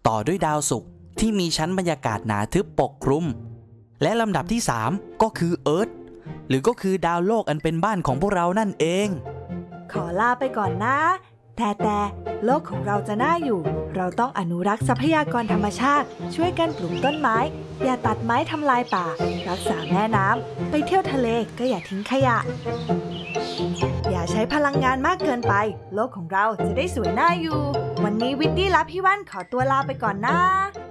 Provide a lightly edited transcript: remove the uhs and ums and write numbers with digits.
ต่อด้วยดาวศุกร์ที่มีชั้นบรรยากาศหนาทึบปกคลุมและลำดับที่3ก็คือเอิร์ธหรือก็คือดาวโลกอันเป็นบ้านของพวกเรานั่นเองขอลาไปก่อนนะแต่โลกของเราจะน่าอยู่เราต้องอนุรักษ์ทรัพยากรธรรมชาติช่วยกันปลูกต้นไม้อย่าตัดไม้ทำลายป่ารักษาแม่น้ำไปเที่ยวทะเลก็อย่าทิ้งขยะอย่าใช้พลังงานมากเกินไปโลกของเราจะได้สวยน่าอยู่วันนี้วิตตี้และพี่ว่านขอตัวลาไปก่อนนะ